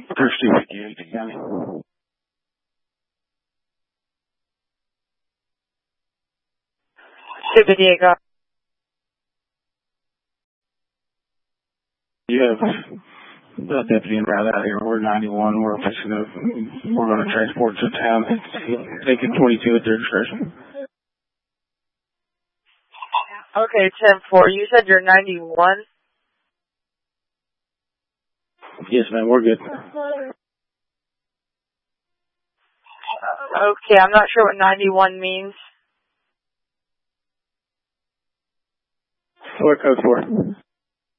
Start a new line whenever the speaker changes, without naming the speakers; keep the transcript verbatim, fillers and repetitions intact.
Thirsty fifty-eight, County.
two fifty-eight, go.
You have the deputy and route out here. We're ninety-one. We're fixing to, we're going to transport to town. Taking twenty-two at their discretion.
Okay, ten four. You said you're ninety-one?
Yes, ma'am. We're good.
Okay, I'm not sure what ninety-one means.
What code for?